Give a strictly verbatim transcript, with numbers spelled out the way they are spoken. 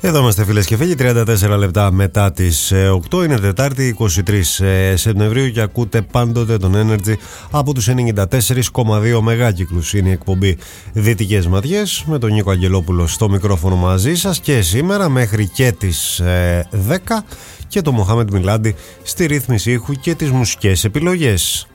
Εδώ είμαστε φίλες και φίλοι, τριάντα τέσσερα λεπτά μετά τις οκτώ. Είναι Τετάρτη είκοσι τρεις Σεπτεμβρίου και ακούτε πάντοτε τον Energy από τους ενενήντα τέσσερα κόμμα δύο μεγάκυκλους. Είναι η εκπομπή Δυτικές Ματιές με τον Νίκο Αγγελόπουλο στο μικρόφωνο μαζί σας και σήμερα μέχρι και τις δέκα και το Μοχάμεντ Μιλάντι στη ρύθμιση ήχου και τις μουσικές επιλογές.